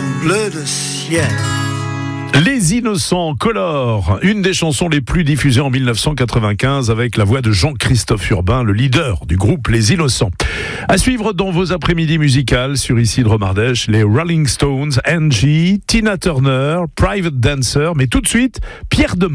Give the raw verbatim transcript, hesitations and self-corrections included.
bleu de ciel. Les Innocents colorent, une des chansons les plus diffusées en mille neuf cent quatre-vingt-quinze avec la voix de Jean-Christophe Urbain, le leader du groupe Les Innocents. À suivre dans vos après-midi musicales sur Ici de Romardèche, les Rolling Stones, Angie, Tina Turner, Private Dancer, mais tout de suite, Pierre Demar.